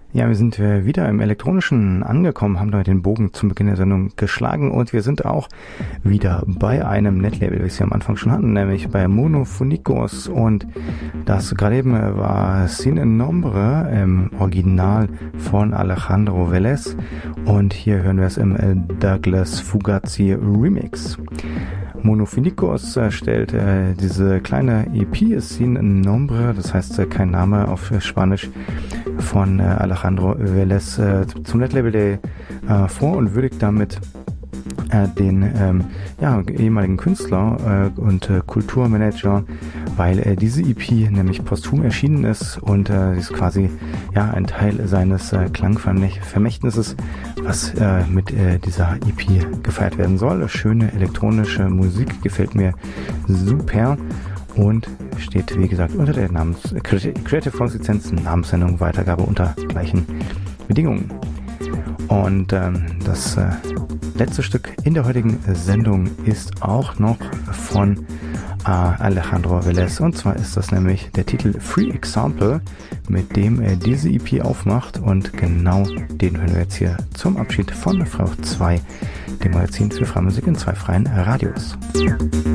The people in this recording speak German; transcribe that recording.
Ja, wir sind wieder im Elektronischen angekommen, haben da den Bogen zum Beginn der Sendung geschlagen und wir sind auch wieder bei einem Netlabel, wie wir es ja am Anfang schon hatten, nämlich bei Monophonikos, und das gerade eben war Sin Nombre im Original von Alejandro Velez und hier hören wir es im Douglas Fugazi Remix. Monophonikos stellt diese kleine EP Sin Nombre, das heißt kein Name auf Spanisch, von Alejandro Velez zum Netlabel vor und würdigt damit den ehemaligen Künstler und Kulturmanager, weil diese EP nämlich posthum erschienen ist und ist quasi ein Teil seines Klangvermächtnisses, was mit dieser EP gefeiert werden soll. Schöne elektronische Musik, gefällt mir super und steht, wie gesagt, unter der Creative Commons Lizenz, Namenssendung, Weitergabe unter gleichen Bedingungen. Und das letzte Stück in der heutigen Sendung ist auch noch von Alejandro Velez, und zwar ist das nämlich der Titel Free Example, mit dem er diese EP aufmacht, und genau den hören wir jetzt hier zum Abschied von Frau 2, dem Magazin für freie Musik in zwei freien Radios.